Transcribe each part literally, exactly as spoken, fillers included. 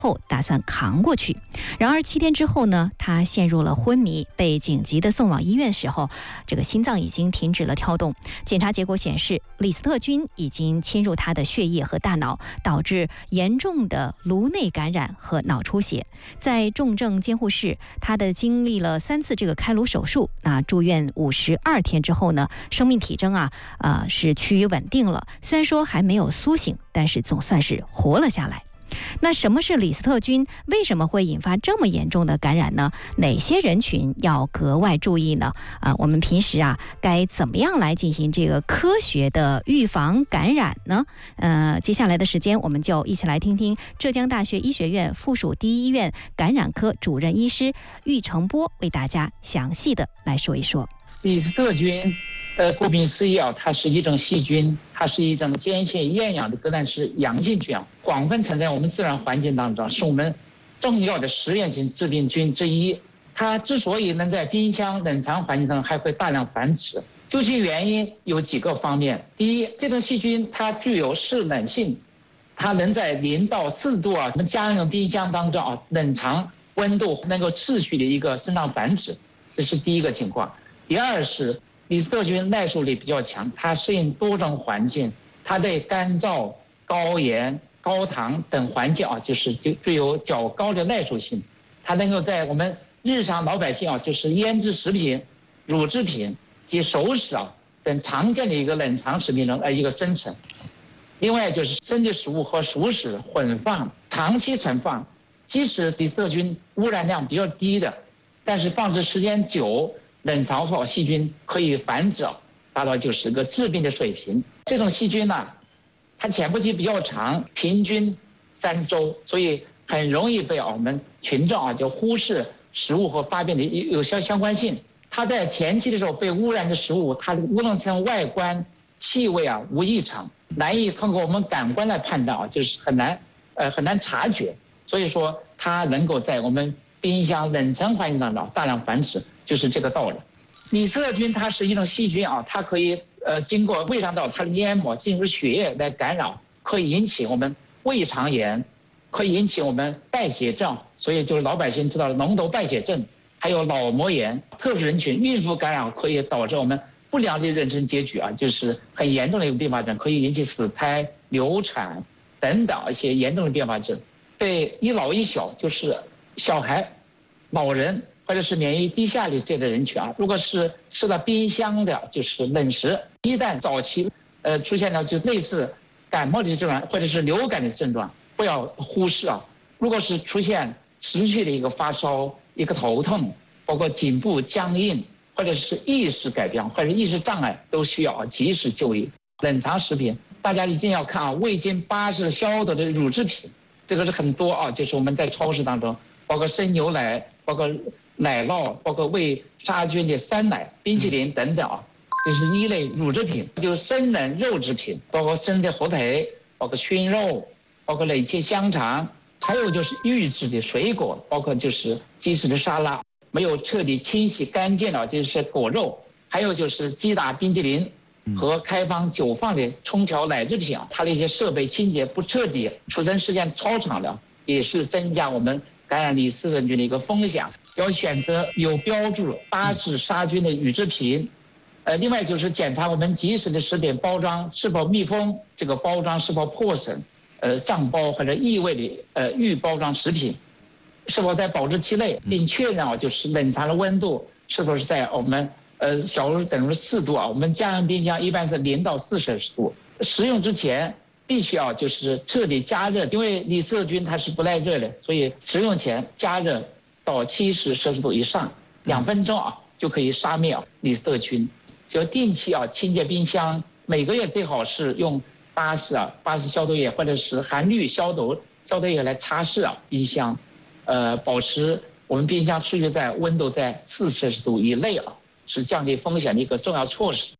后打算扛过去，然而七天之后呢，他陷入了昏迷，被紧急的送往医院时候，这个心脏已经停止了跳动。检查结果显示，李斯特菌已经侵入他的血液和大脑，导致严重的颅内感染和脑出血。在重症监护室，他的经历了三次这个开颅手术，那住院五十二天之后呢，生命体征啊，呃是趋于稳定了。虽然说还没有苏醒，但是总算是活了下来。那什么是李斯特菌？为什么会引发这么严重的感染呢？哪些人群要格外注意呢？啊，我们平时啊该怎么样来进行这个科学的预防感染呢？呃，接下来的时间我们就一起来听听浙江大学医学院附属第一医院感染科主任医师郁成波为大家详细的来说一说。 李斯特菌呃，顾名思义啊，它是一种细菌，它是一种坚性厌氧的革兰氏阳性菌啊，广泛存在我们自然环境当中，是我们重要的实验性致病菌之一。它之所以能在冰箱冷藏环境中还会大量繁殖，究其原因有几个方面。第一，这种细菌它具有适冷性，它能在零到四度啊，我们家用冰箱当中啊，冷藏温度能够持续的一个生长繁殖，这是第一个情况。第二是李斯特菌耐受力比较强，它适应多种环境，它对干燥、高盐、高糖等环境啊，就是具具有较高的耐受性。它能够在我们日常老百姓啊，就是腌制食品、乳制品及熟食啊等常见的一个冷藏食品中呃一个生成。另外就是生的食物和熟食混放、长期存放，即使李斯特菌污染量比较低的，但是放置时间久，冷藏后细菌可以繁殖，达到就是个致病的水平。这种细菌呢，它潜伏期比较长，平均三周，所以很容易被我们群众啊就忽视食物和发病的有效相关性。它在前期的时候被污染的食物，它无论从外观、气味啊无异常，难以通过我们感官来判断啊，就是很难呃很难察觉。所以说它能够在我们冰箱冷藏环境当中大量繁殖，就是这个道理。李斯特菌它是一种细菌啊，它可以呃经过胃肠道它的黏膜进入血液来感染，可以引起我们胃肠炎，可以引起我们败血症，所以就是老百姓知道的脓头败血症，还有脑膜炎。特殊人群孕妇感染可以导致我们不良的妊娠结局啊，就是很严重的一个并发症，可以引起死胎、流产等等一些严重的并发症。对一老一小，就是小孩、老人或者是免疫低下的这类人群啊，如果是吃了冰箱的，就是冷食，一旦早期呃出现了就类似感冒的症状或者是流感的症状，不要忽视啊。如果是出现持续的一个发烧、一个头痛，包括颈部僵硬，或者是意识改变或者意识障碍，都需要及时就医。冷藏食品大家一定要看啊，未经巴氏消毒的乳制品，这个是很多啊，就是我们在超市当中，包括生牛奶，包括奶酪，包括未杀菌的酸奶、冰淇淋等等啊，这是一类乳制品。就生冷肉制品，包括生的火腿，包括熏肉，包括冷切香肠，还有就是预制的水果，包括就是即食的沙拉，没有彻底清洗干净的就是果肉，还有就是击打冰淇淋和开放久放的冲调奶制品啊，它的一些设备清洁不彻底，储存时间超长的，也是增加我们感染李斯特菌的一个风险。要选择有标注巴氏杀菌的乳制品，呃，另外就是检查我们即食的食品包装是否密封，这个包装是否破损，呃，胀包或者异味的呃预包装食品是否在保质期内，并确认啊，就是冷藏的温度是否是在我们呃小于等于四度啊，我们家用冰箱一般是零到四摄氏度。食用之前必须要就是彻底加热，因为李斯特菌它是不耐热的，所以食用前加热到七十摄氏度以上，两分钟啊就可以杀灭李斯特菌。就定期啊清洁冰箱，每个月最好是用巴氏啊巴氏消毒液或者是含氯消毒消毒液来擦拭啊冰箱，呃，保持我们冰箱持续在温度在四摄氏度以内啊，是降低风险的一个重要措施。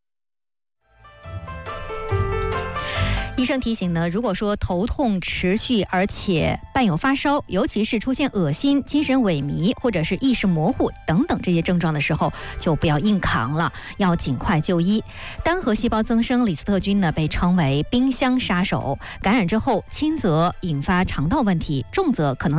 医生提醒呢，如果说头痛持续而且伴有发烧，尤其是出现恶心、精神萎靡或者是意识模糊等等这些症状的时候，就不要硬扛了，要尽快就医。单核细胞增生李斯特菌呢，被称为冰箱杀手，感染之后轻则引发肠道问题，重则可能